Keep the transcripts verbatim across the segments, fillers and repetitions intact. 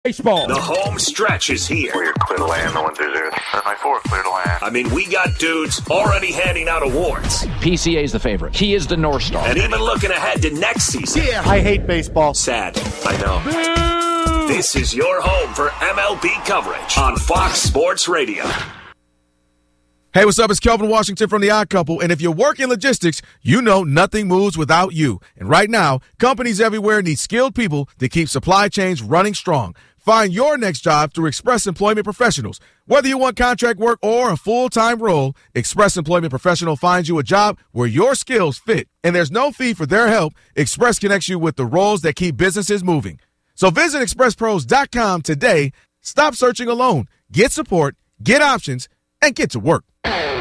baseball. The home stretch is here. We're clear to land, no one through there. My four, clear to land. I mean, we got dudes already handing out awards. P C A is the favorite. He is the North Star. And even looking ahead to next season. Yeah, I hate baseball. Sad, I know. Boo! This is your home for M L B coverage on Fox Sports Radio. Hey, what's up? It's Kelvin Washington from The Odd Couple, and if you work in logistics, you know nothing moves without you. And right now, companies everywhere need skilled people to keep supply chains running strong. Find your next job through Express Employment Professionals. Whether you want contract work or a full-time role, Express Employment Professional finds you a job where your skills fit. And there's no fee for their help. Express connects you with the roles that keep businesses moving. So visit express pros dot com today. Stop searching alone. Get support, get options, and get to work.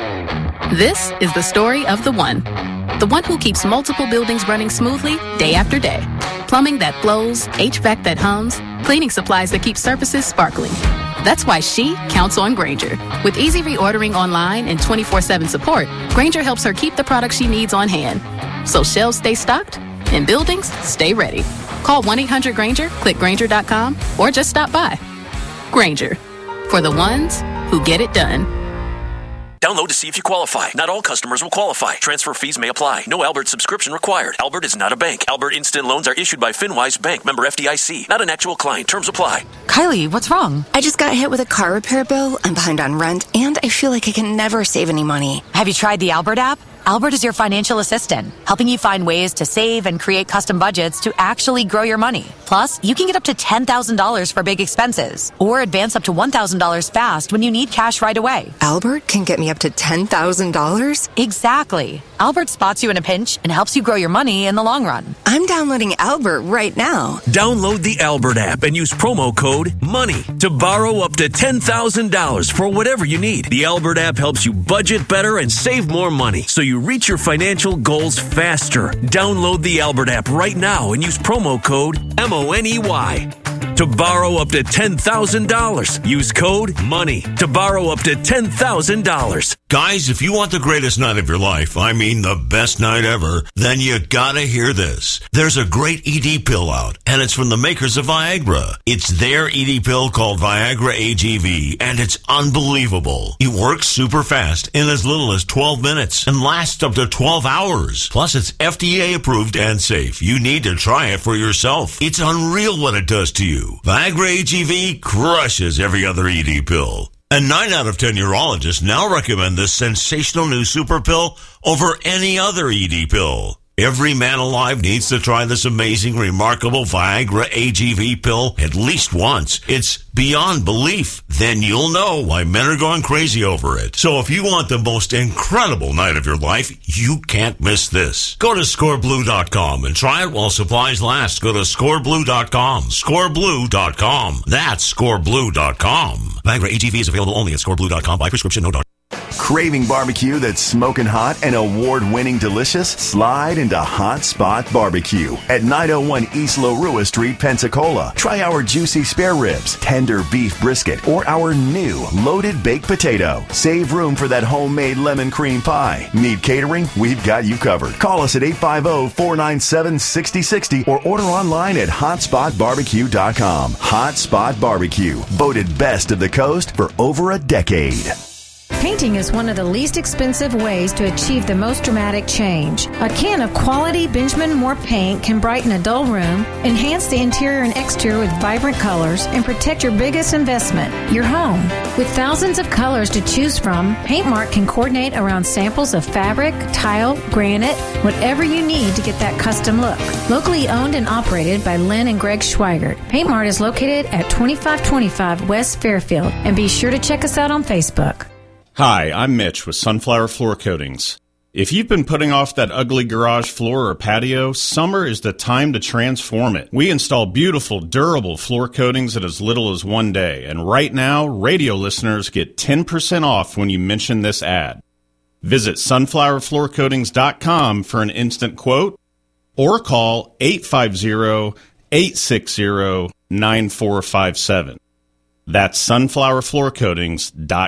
This is the story of the one. The one who keeps multiple buildings running smoothly day after day. Plumbing that flows, H V A C that hums, cleaning supplies that keep surfaces sparkling. That's why she counts on Grainger. With easy reordering online and twenty-four seven support, Grainger helps her keep the products she needs on hand. So shelves stay stocked and buildings stay ready. Call one eight hundred Grainger, click Grainger dot com, or just stop by. Grainger, for the ones who get it done. Download to see if you qualify. Not all customers will qualify. Transfer fees may apply. No Albert subscription required. Albert is not a bank. Albert Instant Loans are issued by FinWise Bank, member F D I C. Not an actual client. Terms apply. Kylie, what's wrong? I just got hit with a car repair bill. I'm behind on rent, and I feel like I can never save any money. Have you tried the Albert app? Albert is your financial assistant, helping you find ways to save and create custom budgets to actually grow your money. Plus, you can get up to ten thousand dollars for big expenses, or advance up to one thousand dollars fast when you need cash right away. Albert can get me up to ten thousand dollars? Exactly. Albert spots you in a pinch and helps you grow your money in the long run. I'm downloading Albert right now. Download the Albert app and use promo code MONEY to borrow up to ten thousand dollars for whatever you need. The Albert app helps you budget better and save more money, so you reach your financial goals faster. Download the Albert app right now and use promo code M O N E Y to borrow up to ten thousand dollars. Use code MONEY to borrow up to ten thousand dollars. Guys, if you want the greatest night of your life, I mean the best night ever, then you gotta hear this. There's a great E D pill out, and it's from the makers of Viagra. It's their E D pill called Viagra A G V, and it's unbelievable. It works super fast in as little as twelve minutes and lasts up to twelve hours. Plus, it's F D A approved and safe. You need to try it for yourself. It's unreal what it does to you. Viagra A G V crushes every other E D pill. And nine out of ten urologists now recommend this sensational new super pill over any other E D pill. Every man alive needs to try this amazing, remarkable Viagra A G V pill at least once. It's beyond belief. Then you'll know why men are going crazy over it. So if you want the most incredible night of your life, you can't miss this. Go to score blue dot com and try it while supplies last. Go to score blue dot com. score blue dot com. That's score blue dot com. Viagra A G V is available only at score blue dot com by prescription, no doctor. Craving barbecue that's smoking hot and award-winning delicious? Slide into Hot Spot Barbecue at nine oh one East Larua Street, Pensacola. Try our juicy spare ribs, tender beef brisket, or our new loaded baked potato. Save room for that homemade lemon cream pie. Need catering? We've got you covered. Call us at eight five zero, four nine seven, six zero six zero or order online at hot spot barbecue dot com. Hot Spot Barbecue, voted best of the coast for over a decade. Painting is one of the least expensive ways to achieve the most dramatic change. A can of quality Benjamin Moore paint can brighten a dull room, enhance the interior and exterior with vibrant colors, and protect your biggest investment, your home. With thousands of colors to choose from, Paintmark can coordinate around samples of fabric, tile, granite, whatever you need to get that custom look. Locally owned and operated by Lynn and Greg Schweigert, Paintmark is located at twenty-five twenty-five West Fairfield, and be sure to check us out on Facebook. Hi, I'm Mitch with Sunflower Floor Coatings. If you've been putting off that ugly garage floor or patio, summer is the time to transform it. We install beautiful, durable floor coatings in as little as one day, and right now, radio listeners get ten percent off when you mention this ad. Visit sunflower floor coatings dot com for an instant quote, or call eight five zero, eight six zero, nine four five seven. That's sunflower floor coatings dot com.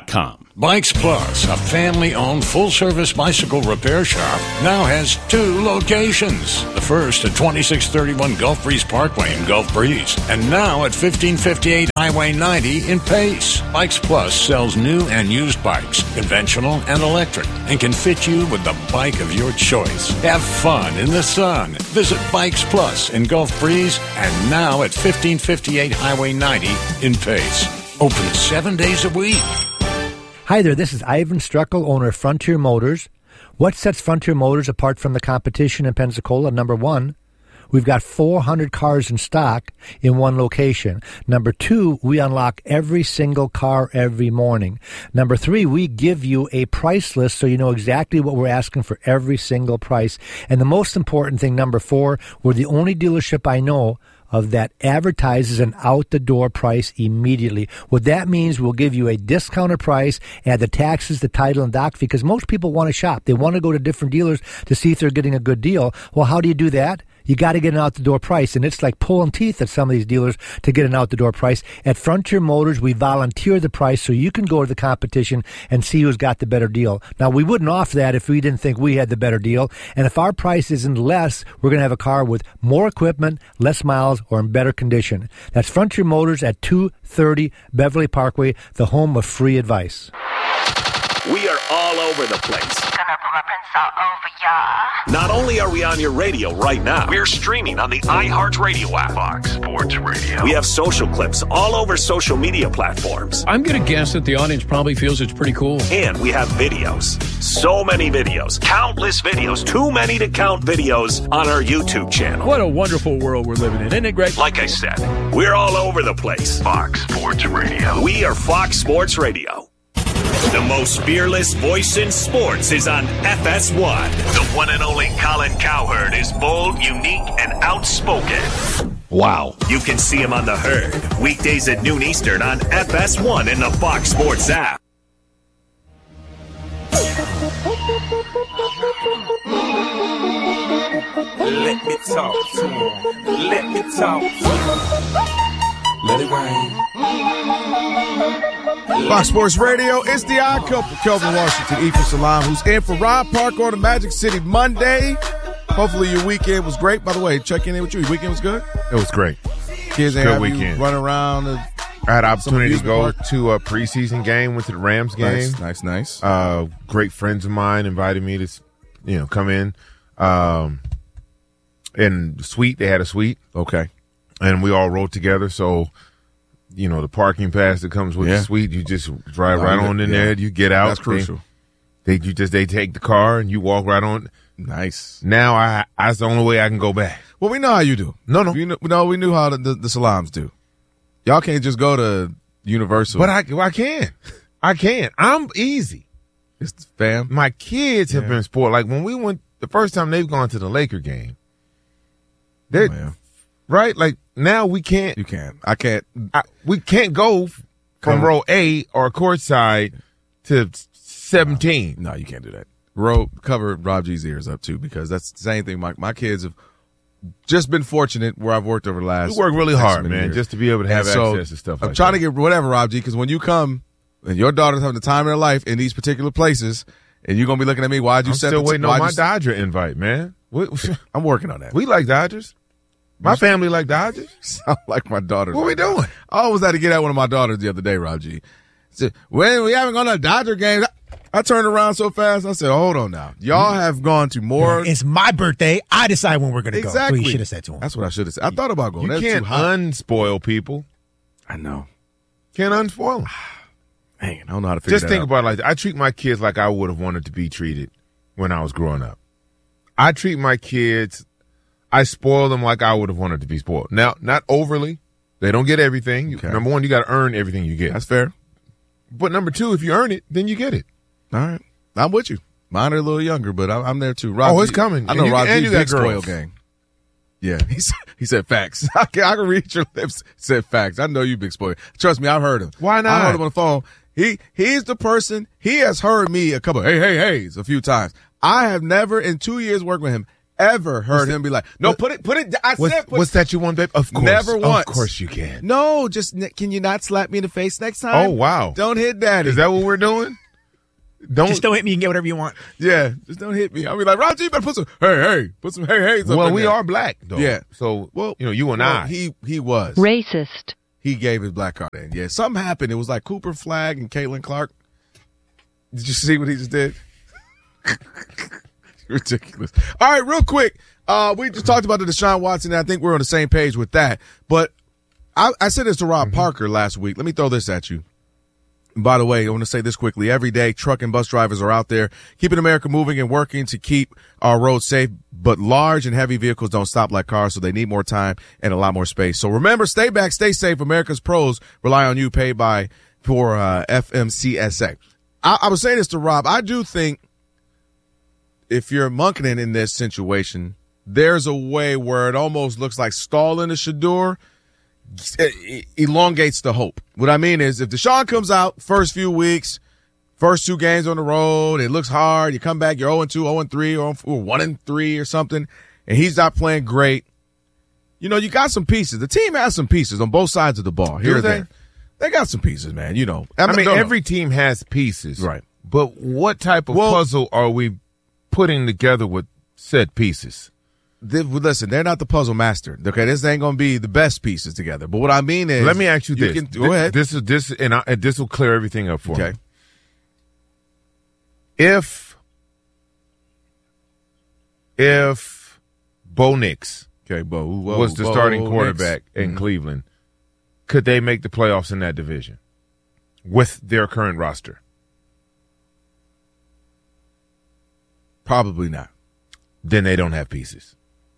Bikes Plus, a family-owned full-service bicycle repair shop, now has two locations. The first at twenty-six thirty-one Gulf Breeze Parkway in Gulf Breeze, and now at fifteen fifty-eight Highway ninety in Pace. Bikes Plus sells new and used bikes, conventional and electric, and can fit you with the bike of your choice. Have fun in the sun. Visit Bikes Plus in Gulf Breeze, and now at fifteen fifty-eight Highway ninety in Pace. Open seven days a week. Hi there, this is Ivan Struckel, owner of Frontier Motors. What sets Frontier Motors apart from the competition in Pensacola? Number one, we've got four hundred cars in stock in one location. Number two, we unlock every single car every morning. Number three, we give you a price list so you know exactly what we're asking for every single price. And the most important thing, number four, we're the only dealership I know of that advertises an out-the-door price immediately. What that means, we'll give you a discounted price, add the taxes, the title, and doc fee, because most people want to shop. They want to go to different dealers to see if they're getting a good deal. Well, how do you do that? You got to get an out-the-door price, and it's like pulling teeth at some of these dealers to get an out-the-door price. At Frontier Motors, we volunteer the price so you can go to the competition and see who's got the better deal. Now, we wouldn't offer that if we didn't think we had the better deal, and if our price isn't less, we're going to have a car with more equipment, less miles, or in better condition. That's Frontier Motors at two thirty Beverly Parkway, the home of free advice. We are all over the place. Not only are we on your radio right now, we're streaming on the iHeartRadio app. Fox Sports Radio. We have social clips all over social media platforms. I'm going to guess that the audience probably feels it's pretty cool. And we have videos. So many videos. Countless videos. Too many to count videos on our YouTube channel. What a wonderful world we're living in. Isn't it great? Like I said, we're all over the place. Fox Sports Radio. We are Fox Sports Radio. The most fearless voice in sports is on F S one. The one and only Colin Cowherd is bold, unique, and outspoken. Wow. You can see him on The Herd, weekdays at noon Eastern on F S one and the Fox Sports app. Let me talk to him. Let me talk to him. Let it rain. Fox Sports Radio, it's the Odd Couple. Kelvin Washington, Ephraim Salam, who's in for Rob Parker on the Magic City Monday. Hopefully your weekend was great. By the way, checking in with you. Your weekend was good? It was great. Kids ain't good have weekend. You running around. And I had opportunity to go park. to a preseason game, went to the Rams game. Nice, nice, nice. Uh, great friends of mine invited me to, you know, come in. Um, and the suite, they had a suite. Okay. And we all rode together, so, you know, the parking pass that comes with yeah. the suite, you just drive oh, right on in yeah. there. You get out. That's crucial. They, they, you just, they take the car and you walk right on. Nice. Now, I, that's the only way I can go back. Well, we know how you do. No, no. You know, no, we knew how the, the, the Salams do. Y'all can't just go to Universal. But I, well, I can. I can. I'm easy. It's fam. My kids have yeah. been spoiled. Like when we went, the first time they've gone to the Laker game, they're, oh, yeah. right? Like now we can't. You can't. I can't. I, we can't go from Come. row A or courtside to seventeen. No, no, you can't do that. Row, cover Rob G's ears up too, because that's the same thing. My my kids have just been fortunate where I've worked over the last. We work really hard, man, years. just to be able to have and so access to stuff. I'm like trying that. to get whatever, Rob G, because when you come and your daughter's having the time of their life in these particular places, and you're gonna be looking at me, why'd you I'm set still the waiting t- on my you... Dodger invite, man. We, I'm working on that. We like Dodgers. My family like Dodgers. Sound like my daughter. What we doing? I always had to get at one of my daughters the other day, Rob G. Said, when we haven't gone to Dodger games, I, I turned around so fast. I said, hold on now. Y'all have gone to more. It's my birthday. I decide when we're going to exactly. go. Exactly. So you should have said to him. That's what I should have said. I thought about going. You That's can't too hot. unspoil people. I know. Can't unspoil them. Man, I don't know how to figure Just that think out. about it like that. I treat my kids like I would have wanted to be treated when I was growing up. I treat my kids, I spoil them like I would have wanted to be spoiled. Now, not overly. They don't get everything. Okay. Number one, you got to earn everything you get. That's fair. But number two, if you earn it, then you get it. All right. I'm with you. Mine are a little younger, but I'm, I'm there too. Rob oh, it's G, coming. I know and Rob you, and G's you got big spoil girls. gang. Yeah, he said, he said facts. I can, I can read your lips. Said facts. I know you big spoiler. Trust me, I've heard him. Why not? I heard him on the phone. He he's the person. He has heard me a couple of hey hey hey's a few times. I have never in two years working with him ever heard him be like, no, what, put it put it. I what's, said, put, what's that you want, babe? Of course, never once. Of course you can. No, just can you not slap me in the face next time? Oh wow! Don't hit daddy. Is that what we're doing? Don't just don't hit me and get whatever you want. Yeah, just don't hit me. I'll be like, Roger, you better put some hey, hey, put some hey, hey. Well, we there. are black, though. Yeah. So, well, you know, you and well, I. He he was. Racist. He gave his black card in. Yeah, something happened. It was like Cooper Flag and Caitlin Clark. Did you see what he just did? Ridiculous. All right, real quick. Uh, we just talked about the Deshaun Watson, and I think we're on the same page with that. But I, I said this to Rob mm-hmm. Parker last week. Let me throw this at you. And by the way, I want to say this quickly. Every day, truck and bus drivers are out there keeping America moving and working to keep our roads safe. But large and heavy vehicles don't stop like cars, so they need more time and a lot more space. So remember, stay back, stay safe. America's pros rely on you, paid by for uh, F M C S A. I, I was saying this to Rob. I do think if you're Monkening in this situation, there's a way where it almost looks like stalling the Shedeur elongates the hope. What I mean is if Deshaun comes out first few weeks, first two games on the road, it looks hard. You come back, you're oh and two, oh and three, or one and three or something, and he's not playing great. You know, you got some pieces. The team has some pieces on both sides of the ball. Here Do they? There. They got some pieces, man. You know, I, I mean, no, every no. team has pieces, right? But what type of well, puzzle are we putting together with said pieces? They, listen, they're not the puzzle master. Okay, this ain't gonna be the best pieces together. But what I mean is, let me ask you, you this. Can, go ahead. This is this, and, I, and this will clear everything up for okay. me. If if Bo Nix, okay, Bo whoa, was the Bo, starting quarterback Nix. in mm-hmm. Cleveland, could they make the playoffs in that division with their current roster? Probably not. Then they don't have pieces.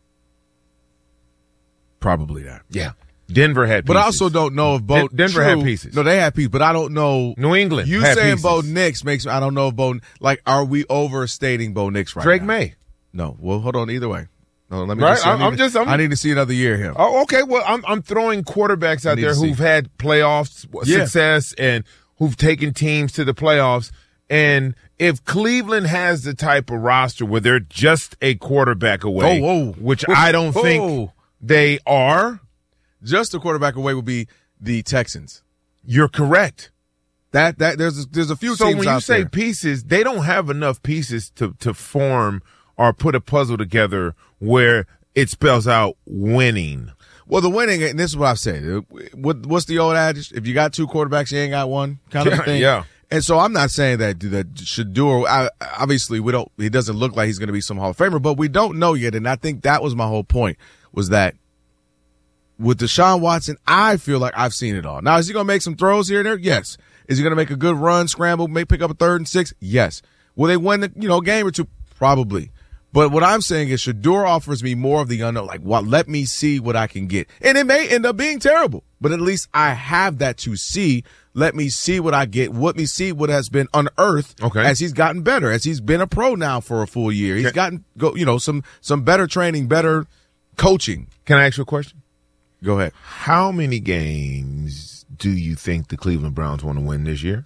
Probably not. Yeah. Denver had pieces. But I also don't know if Bo Den- Denver true, had pieces. No, they had pieces, but I don't know. New England You had saying pieces. Bo Nix makes me, I don't know if Bo, like, are we overstating Bo Nix right Drake now? May. No. Well, hold on either way. No, let me right? just see. I, need I'm to, just, I'm, I need to see another year here. Oh, okay. Well, I'm, I'm throwing quarterbacks out there who've had playoffs yeah. success and who've taken teams to the playoffs. And if Cleveland has the type of roster where they're just a quarterback away, oh, whoa. which whoa. I don't whoa. think they are. Just a quarterback away would be the Texans. You're correct. That that there's there's a few so teams when you out say there. pieces, they don't have enough pieces to to form or put a puzzle together where it spells out winning. Well, the winning, and this is what I've said. What, what's the old adage? If you got two quarterbacks, you ain't got one, kind of yeah, a thing. Yeah. And so I'm not saying that that Shedeur, I, obviously we don't. He doesn't look like he's going to be some Hall of Famer, but we don't know yet. And I think that was my whole point. Was that with Deshaun Watson, I feel like I've seen it all. Now, is he going to make some throws here and there? Yes. Is he going to make a good run, scramble, make pick up a third and six? Yes. Will they win the you know game or two? Probably. But what I'm saying is Shedeur offers me more of the unknown. Like, what? Let me see what I can get. And it may end up being terrible, but at least I have that to see. Let me see what I get. Let me see what has been unearthed okay. as he's gotten better, as he's been a pro now for a full year. He's gotten, go, you know, some some better training, better coaching. Can I ask you a question? Go ahead. How many games do you think the Cleveland Browns want to win this year?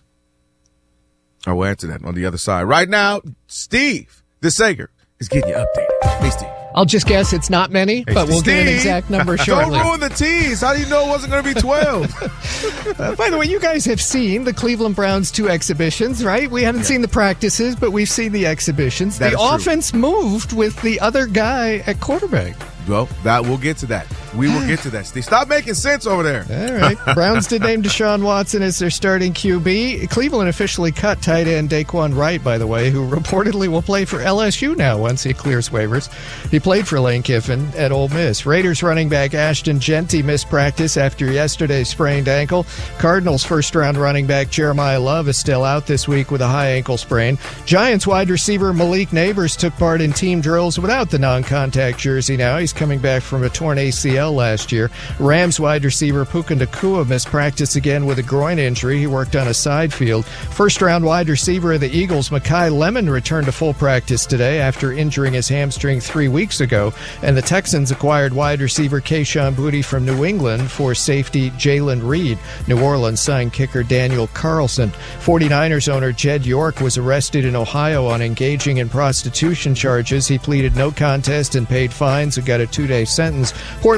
I will answer that on the other side. Right now, Steve DeSager is getting you updated. Hey, Steve. I'll just guess it's not many, Hey, but we'll Steve, get an exact number shortly. Don't ruin the tease. How do you know it wasn't going to be twelve? uh, by the way, you guys have seen the Cleveland Browns two exhibitions, right? We haven't yeah. seen the practices, but we've seen the exhibitions. That the offense true. moved with the other guy at quarterback. Well, that we'll get to that. We will get to that, Steve. Stop making sense over there. All right. Browns did name Deshaun Watson as their starting Q B. Cleveland officially cut tight end Daquan Wright, by the way, who reportedly will play for L S U now once he clears waivers. He played for Lane Kiffin at Ole Miss. Raiders running back Ashton Jeanty missed practice after yesterday's sprained ankle. Cardinals first-round running back Jeremiah Love is still out this week with a high ankle sprain. Giants wide receiver Malik Neighbors took part in team drills without the non-contact jersey now. He's coming back from a torn A C L last year. Rams wide receiver Puka Nacua missed practice again with a groin injury. He worked on a side field. First-round wide receiver of the Eagles, Mekhi Lemon, returned to full practice today after injuring his hamstring three weeks ago. And the Texans acquired wide receiver Kayshon Boutte from New England for safety Jalen Reed. New Orleans signed kicker Daniel Carlson. 49ers owner Jed York was arrested in Ohio on engaging in prostitution charges. He pleaded no contest and paid fines and got a two-day sentence. Portland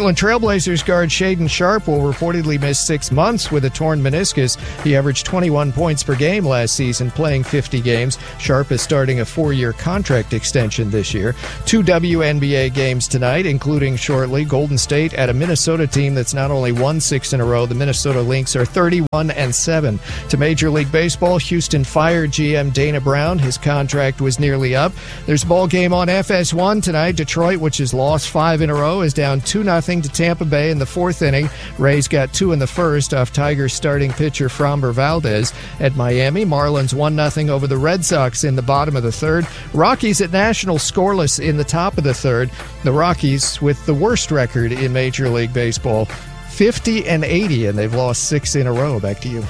Portland Trailblazers guard Shaedon Sharpe will reportedly miss six months with a torn meniscus. He averaged twenty-one points per game last season, playing fifty games. Sharpe is starting a four-year contract extension this year. Two W N B A games tonight, including shortly Golden State at a Minnesota team that's not only won six in a row. The Minnesota Lynx are thirty-one and seven. To Major League Baseball, Houston fired G M Dana Brown. His contract was nearly up. There's a ball game on F S one tonight. Detroit, which has lost five in a row, is down two nothing to Tampa Bay in the fourth inning. Rays got two in the first off Tigers starting pitcher Framber Valdez. At Miami, Marlins one nothing over the Red Sox in the bottom of the third. Rockies at National scoreless in the top of the third. The Rockies with the worst record in Major League Baseball, fifty and eighty, and they've lost six in a row. Back to you.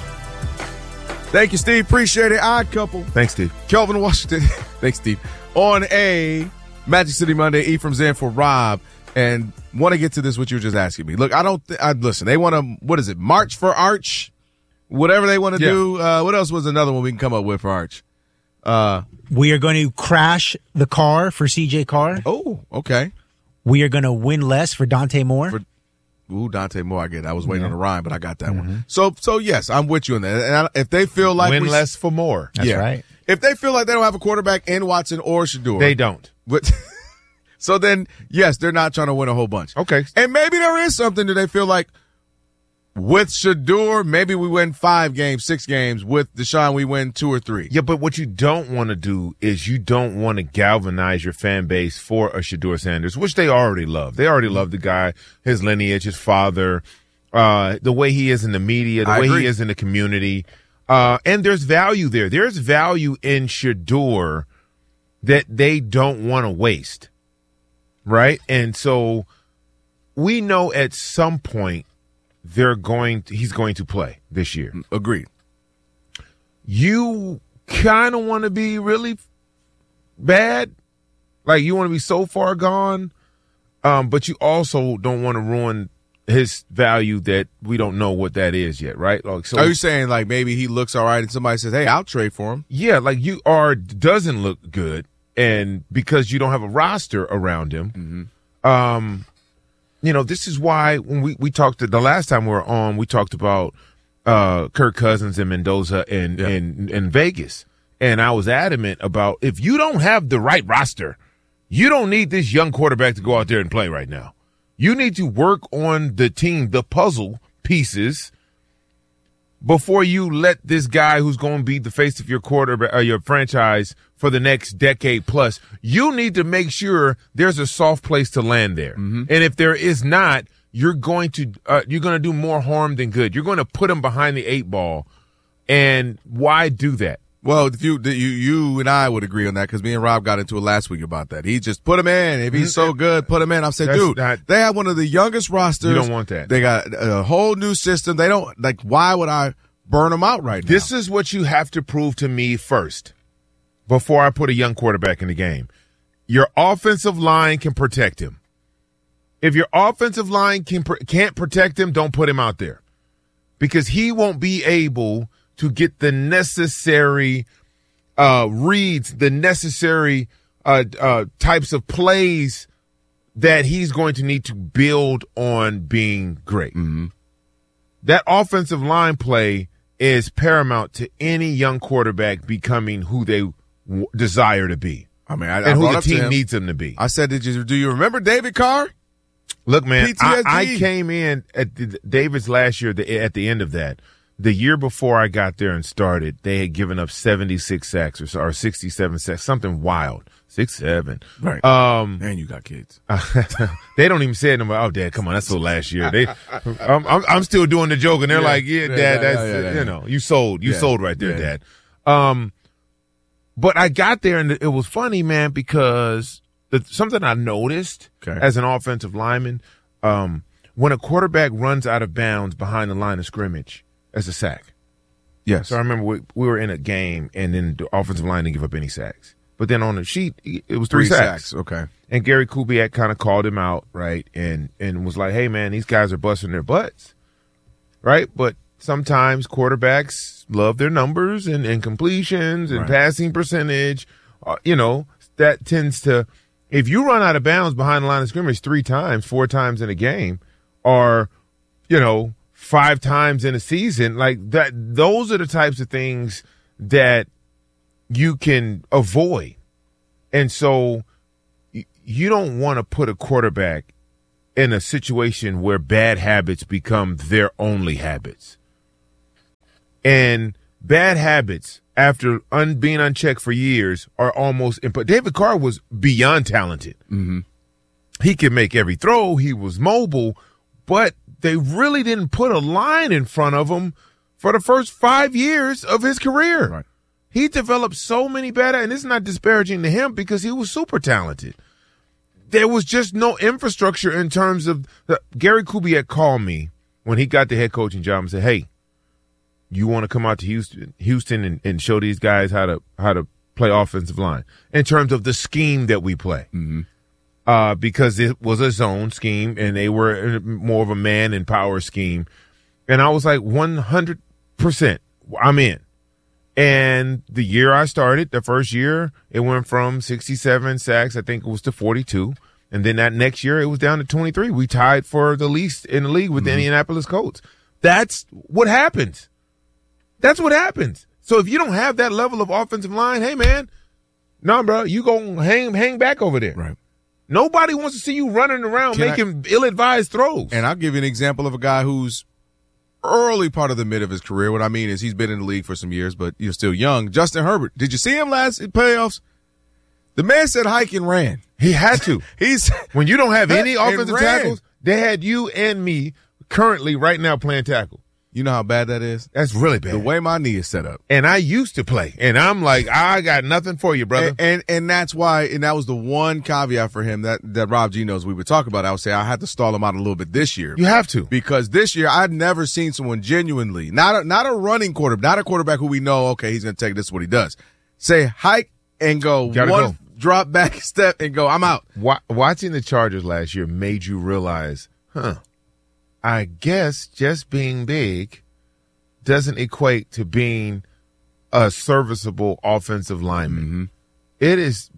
Thank you, Steve. Appreciate it. Odd Couple. Thanks, Steve. Kelvin Washington. Thanks, Steve. On a Magic City Monday, Ephraim's in for Rob, and want to get to this, what you were just asking me. Look, I don't, th- I, listen, they want to, what is it, March for Arch? Whatever they want to Yeah. do. Uh, what else was another one we can come up with for Arch? Uh, we are going to crash the car for C J Carr. Oh, okay. We are going to win less for Dante Moore. For, ooh, Dante Moore, I get it. I was waiting Yeah. on the rhyme, but I got that Mhm. one. So, so yes, I'm with you on that. And I, if they feel like Win we, less for more. That's yeah. right. If they feel like they don't have a quarterback in Watson or Shador, They don't. But so then, yes, they're not trying to win a whole bunch. Okay. And maybe there is something that they feel like with Shador, maybe we win five games, six games. With Deshaun, we win two or three. Yeah, but what you don't want to do is you don't want to galvanize your fan base for a Shador Sanders, which they already love. They already love the guy, his lineage, his father, uh, the way he is in the media, the I way agree. he is in the community. Uh, and there's value there. There's value in Shador that they don't want to waste. Right? And so we know at some point they're going to, he's going to play this year. Agreed. You kind of want to be really bad. Like you want to be so far gone. Um, but you also don't want to ruin his value that we don't know what that is yet, right? Like, so Are you saying like maybe he looks all right and somebody says, hey, I'll trade for him? yeah, like you are doesn't look good, and because you don't have a roster around him, Mm-hmm. um, you know, this is why when we we talked to the last time we were on, we talked about uh, Kirk Cousins and Mendoza and Yeah. and and Vegas, and I was adamant about if you don't have the right roster, you don't need this young quarterback to go out there and play right now. You need to work on the team, the puzzle pieces, before you let this guy who's going to be the face of your quarterback or your franchise for the next decade plus. You need to make sure there's a soft place to land there, Mm-hmm. and if there is not, you're going to uh, you're going to do more harm than good. You're going to put him behind the eight ball, and why do that? Well, if you you you and I would agree on that because me and Rob got into it last week about that. He just put him in. If he's so good, put him in. I said, That's dude, not- they have one of the youngest rosters. You don't want that. They got a whole new system. They don't like. Why would I burn them out right now? This is what you have to prove to me first before I put a young quarterback in the game. Your offensive line can protect him. If your offensive line can can't protect him, don't put him out there because he won't be able to get the necessary uh, reads, the necessary uh, uh, types of plays that he's going to need to build on being great. Mm-hmm. That offensive line play is paramount to any young quarterback becoming who they w- desire to be. I mean, I, and I who brought the up to team him. needs him to be. I said, did you do you remember David Carr? Look, man, P T I, S D. I came in at the, David's last year. The, at the end of that, the year before I got there and started, they had given up seventy-six sacks or, so- or sixty-seven sacks, something wild, six seven. Right. Um, and you got kids. they don't even say it anymore. Oh, Dad, come on, that's so last year. They, I'm, I'm, I'm still doing the joke, and they're Yeah. like, yeah, Yeah, Dad, yeah, that's yeah, yeah, you yeah. know, you sold, you Yeah. sold right there, Yeah. Dad. Um, but I got there and it was funny, man, because the, something I noticed Okay. as an offensive lineman, um, when a quarterback runs out of bounds behind the line of scrimmage, as a sack. Yes. So I remember we, we were in a game, and then the offensive line didn't give up any sacks. But then on the sheet, it was three, Three sacks. sacks, okay. And Gary Kubiak kind of called him out, right, and and was like, "Hey, man, these guys are busting their butts, right?" But sometimes quarterbacks love their numbers and, and completions and Right. passing percentage. Uh, you know, that tends to, if you run out of bounds behind the line of scrimmage three times, four times in a game, or, you know, five times in a season. Like that, those are the types of things that you can avoid. And so you don't want to put a quarterback in a situation where bad habits become their only habits. And bad habits, after un- being unchecked for years, are almost imp- David Carr was beyond talented. Mm-hmm. He could make every throw. He was mobile, but they really didn't put a line in front of him for the first five years of his career. Right. He developed so many bad, and it's not disparaging to him because he was super talented. There was just no infrastructure in terms of uh, Gary Kubiak called me when he got the head coaching job and said, "Hey, you want to come out to Houston, Houston, and, and show these guys how to how to play offensive line in terms of the scheme that we play." Mm-hmm. Uh, because it was a zone scheme and they were more of a man and power scheme. And I was like, one hundred percent, I'm in. And the year I started, the first year, it went from sixty-seven sacks, I think it was, to forty-two. And then that next year, it was down to twenty-three. We tied for the least in the league with the Mm-hmm. Indianapolis Colts. That's what happens. That's what happens. So if you don't have that level of offensive line, hey, man, no, bro, you go hang hang back over there. Right. Nobody wants to see you running around Can making I, ill-advised throws. And I'll give you an example of a guy who's early part of the mid of his career. What I mean is he's been in the league for some years, but you're still young. Justin Herbert. Did you see him last playoffs? The man said hike and ran. He had to. He's when you don't have any and offensive ran. tackles, they had you and me currently right now playing tackle. You know how bad that is? That's really bad. The way my knee is set up. And I used to play. And I'm like, I got nothing for you, brother. And and, and that's why, and that was the one caveat for him that, that Rob G knows we would talk about. I would say I had to stall him out a little bit this year. You have to. Because this year I'd never seen someone genuinely, not a, not a running quarterback, not a quarterback who we know, okay, he's going to take this is what he does. Say hike and go Gotta one go. drop back step and go, I'm out. Wa- watching the Chargers last year made you realize, huh, I guess just being big doesn't equate to being a serviceable offensive lineman. Mm-hmm. It is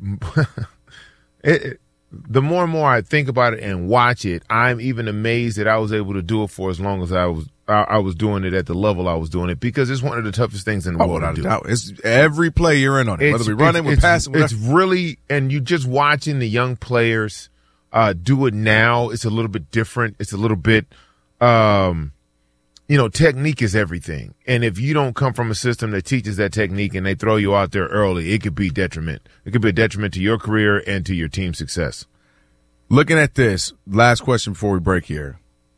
it, it, the more and more I think about it and watch it, I'm even amazed that I was able to do it for as long as I was I, I was doing it at the level I was doing it, because it's one of the toughest things in the Oh, world without to a do. doubt. It's every play you're in on it, It's- whether we running, we're it's, passing. It's whatever. really, and you just watching the young players uh, do it now. It's a little bit different. It's a little bit, um, you know, technique is everything. And if you don't come from a system that teaches that technique and they throw you out there early, it could be detriment. It could be a detriment to your career and to your team's success. Looking at this, last question before we break here.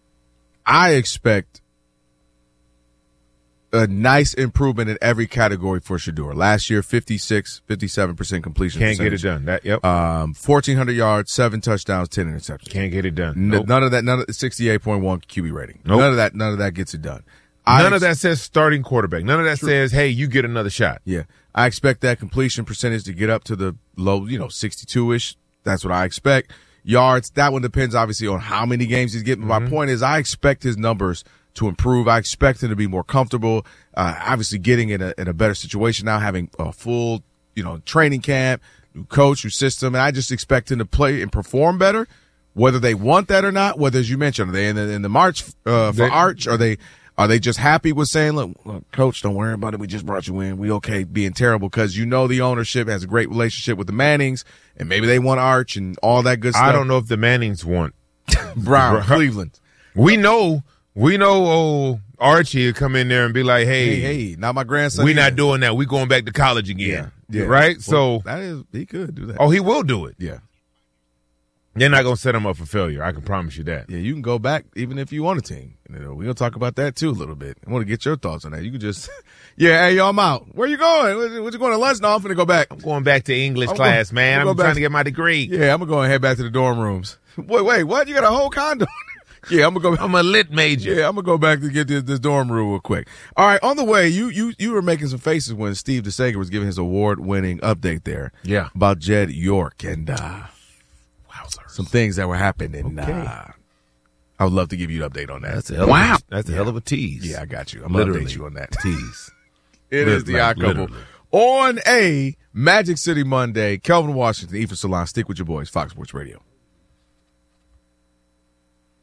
I expect a nice improvement in every category for Shedeur. Last year, fifty-six, fifty-seven percent completion Can't get it percentage. done. That, yep. Um, fourteen hundred yards, seven touchdowns, ten interceptions. Can't get it done. N- Nope. None of that, none of the sixty-eight point one Q B rating. Nope. None of that, none of that gets it done. I None of ex- that says starting quarterback. None of that True. says, hey, you get another shot. Yeah. I expect that completion percentage to get up to the low, you know, sixty-two-ish. That's what I expect. Yards, that one depends obviously on how many games he's getting. Mm-hmm. My point is I expect his numbers to improve. I expect him to be more comfortable, uh, obviously getting in a, in a better situation now, having a full, you know, training camp, new coach, new system. And I just expect him to play and perform better, whether they want that or not, whether, as you mentioned, are they in the, in the march uh, for They- Arch? Are they, Are they just happy with saying, look, look, coach, don't worry about it. We just brought you in. We okay being terrible, because you know the ownership has a great relationship with the Mannings, and maybe they want Arch and all that good stuff. I don't know if the Mannings want Brown, Cleveland. We know, we know old Archie will come in there and be like, hey, Hey, hey, not my grandson. we either. not doing that. We going back to college again. Yeah, yeah. Right? Well, so, that is, he could do that. oh, he will do it. Yeah. They're not going to set him up for failure. I can promise you that. Yeah, you can go back even if you want a team. You know, we're going to talk about that too a little bit. I want to get your thoughts on that. You can just, yeah, hey, yo, I'm out. Where you going? Where, where you going to lunch? No, I'm going to go back. I'm going back to English I'm class, going- man. I'm I'm going back trying to- to get my degree. Yeah, I'm going to go and head back to the dorm rooms. Wait, wait, what? You got a whole condo? Yeah, I'm going to go. I'm a lit major. Yeah, I'm going to go back to get this, this dorm room real quick. All right, on the way, you you you were making some faces when Steve DeSager was giving his award-winning update there. Yeah. About Jed York and uh, some things that were happening. Okay. Uh, I would love to give you an update on that. That's a hell wow. Of a, that's a hell of a tease. Yeah, I got you. I'm going to Literally. update you on that. Tease. It is the Like, Odd Couple. literally. On a Magic City Monday, Kelvin Washington, Ethan Salon. Stick with your boys, Fox Sports Radio.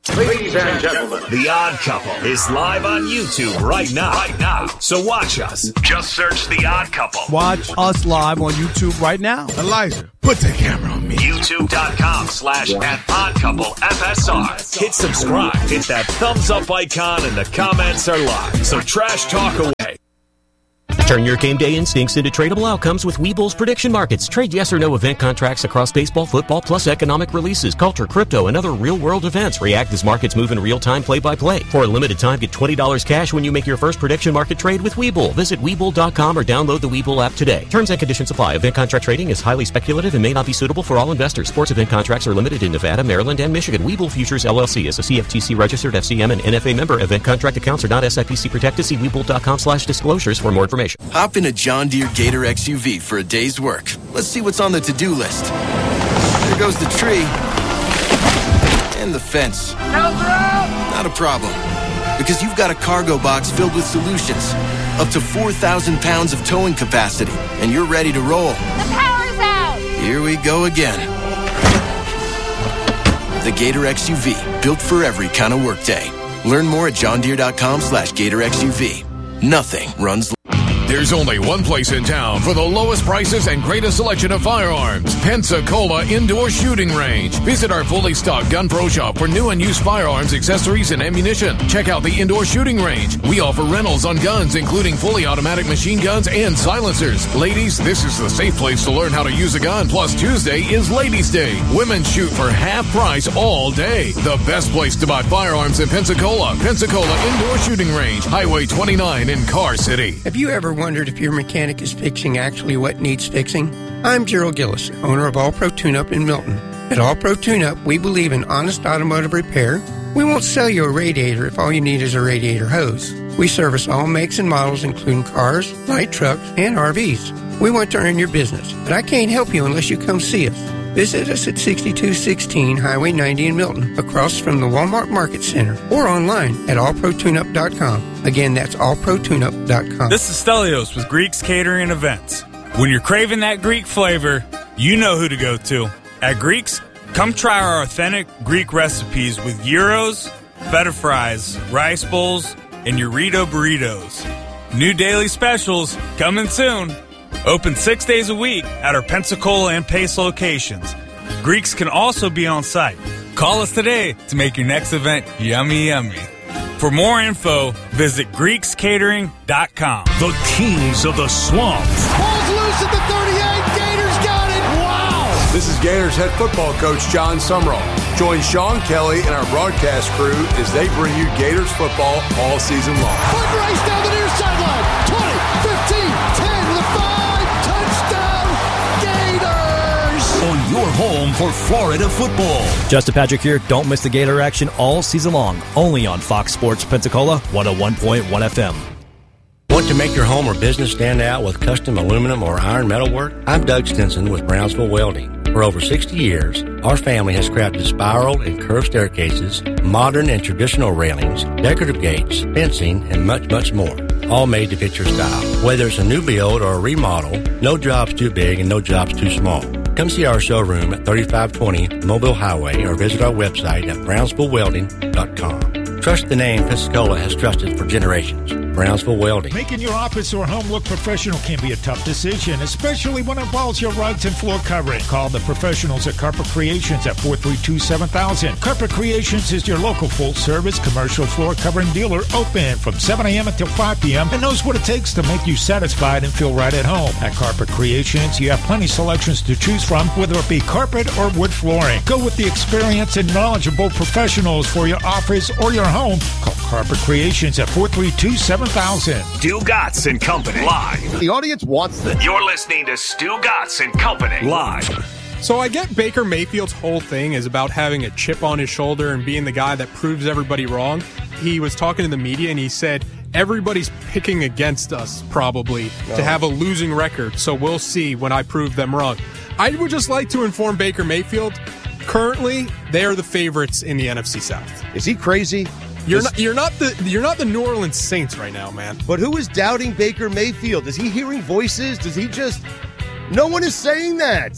Ladies and gentlemen, The Odd Couple is live on YouTube right now. Right now. So watch us. Just search The Odd Couple. Watch us live on YouTube right now. Elijah, put the camera on me. YouTube.com slash at Odd Couple F S R. Hit subscribe. Hit that thumbs up icon and the comments are live. So trash talk away. Turn your game day instincts into tradable outcomes with Webull's prediction markets. Trade yes or no event contracts across baseball, football, plus economic releases, culture, crypto, and other real-world events. React as markets move in real time, play-by-play. For a limited time, get twenty dollars cash when you make your first prediction market trade with Webull. Visit Webull dot com or download the Webull app today. Terms and conditions apply. Event contract trading is highly speculative and may not be suitable for all investors. Sports event contracts are limited in Nevada, Maryland, and Michigan. Webull Futures, L L C is a C F T C-registered F C M and N F A member. Event contract accounts are not S I P C protected. See Webull dot com slash disclosures for more information. Hop in a John Deere Gator X U V for a day's work. Let's see what's on the to-do list. There goes the tree. And the fence. Not a problem. Because you've got a cargo box filled with solutions. Up to four thousand pounds of towing capacity. And you're ready to roll. The power's out! Here we go again. The Gator X U V. Built for every kind of workday. Learn more at John Deere dot com slash Gator X U V. Nothing runs. There's only one place in town for the lowest prices and greatest selection of firearms. Pensacola Indoor Shooting Range. Visit our fully stocked Gun Pro Shop for new and used firearms, accessories, and ammunition. Check out the Indoor Shooting Range. We offer rentals on guns, including fully automatic machine guns and silencers. Ladies, this is the safe place to learn how to use a gun. Plus, Tuesday is Ladies' Day. Women shoot for half price all day. The best place to buy firearms in Pensacola. Pensacola Indoor Shooting Range. Highway twenty-nine in Car City. Have you ever wondered if your mechanic is fixing actually what needs fixing? I'm Gerald Gillis, owner of All Pro Tune-Up in Milton. At All Pro Tune-Up, we believe in honest automotive repair. We won't sell you a radiator if all you need is a radiator hose. We service all makes and models, including cars, light trucks, and R Vs. We want to earn your business, but I can't help you unless you come see us. Visit us at sixty-two sixteen Highway ninety in Milton, across from the Walmart Market Center, or online at all pro tune up dot com. Again, that's all pro tune up dot com. This is Stelios with Greeks Catering and Events. When you're craving that Greek flavor, you know who to go to. At Greeks, come try our authentic Greek recipes with gyros, feta fries, rice bowls, and Eurito burritos. New daily specials coming soon. Open six days a week at our Pensacola and Pace locations. Greeks can also be on site. Call us today to make your next event yummy, yummy. For more info, visit Greeks Catering dot com. The Kings of the Swamp. Ball's loose at the thirty-eight. Gators got it. Wow. This is Gators head football coach John Sumrall. Join Sean Kelly and our broadcast crew as they bring you Gators football all season long. Foot race down the near sideline. twenty, fifteen, ten to the five. On your home for Florida football. Justin Patrick here. Don't miss the Gator action all season long. Only on Fox Sports Pensacola, one oh one point one F M. Want to make your home or business stand out with custom aluminum or iron metal work? I'm Doug Stinson with Brownsville Welding. For over sixty years, our family has crafted spiral and curved staircases, modern and traditional railings, decorative gates, fencing, and much, much more. All made to fit your style. Whether it's a new build or a remodel, no job's too big and no job's too small. Come see our showroom at thirty-five twenty Mobile Highway or visit our website at brownsville welding dot com. Trust the name Pensacola has trusted for generations. Brownsville Welding. Making your office or home look professional can be a tough decision, especially when it involves your rugs and floor covering. Call the professionals at Carpet Creations at four three two, seven thousand. Carpet Creations is your local full-service commercial floor covering dealer, open from seven a.m. until five p.m. and knows what it takes to make you satisfied and feel right at home. At Carpet Creations, you have plenty of selections to choose from, whether it be carpet or wood flooring. Go with the experienced and knowledgeable professionals for your office or your home. Call Carpet Creations at four three two, seven thousand. Stu Gotts and Company live. The audience wants this. You're listening to Stu Gotts and Company live. So I get Baker Mayfield's whole thing is about having a chip on his shoulder and being the guy that proves everybody wrong. He was talking to the media and he said, everybody's picking against us probably no. to have a losing record. So we'll see when I prove them wrong. I would just like to inform Baker Mayfield, currently they are the favorites in the N F C South. Is he crazy? You're not, you're not the you're not the New Orleans Saints right now, man. But who is doubting Baker Mayfield? Is he hearing voices? Does he just... No one is saying that.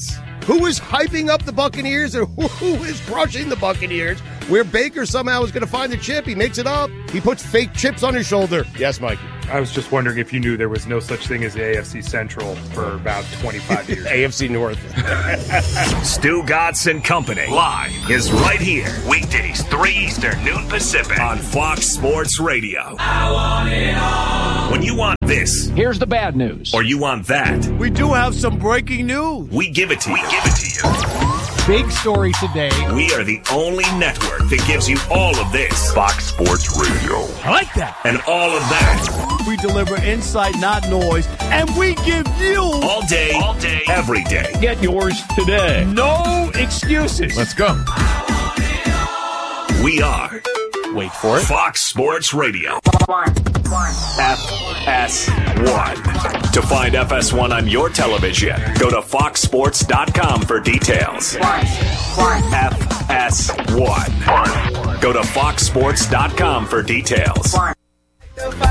who is hyping up the Buccaneers and who is crushing the Buccaneers, where Baker somehow is going to find the chip. He makes it up. He puts fake chips on his shoulder. Yes, Mikey. I was just wondering if you knew there was no such thing as the A F C Central for about twenty-five years. A F C North. Stu Godson Company live is right here. Weekdays, three Eastern, noon Pacific on Fox Sports Radio. I want it all. When you want this, here's the bad news. Or you want that, we do have some breaking news. We give it to you. We give it to you. Big story today. We are the only network that gives you all of this. Fox Sports Radio. I like that. And all of that. We deliver insight, not noise, and we give you all day, all day, every day. Get yours today. No excuses. Let's go. We are. Wait for it. Fox Sports Radio. F S one. To find F S one on your television, go to fox sports dot com for details. F S one. Go to fox sports dot com for details.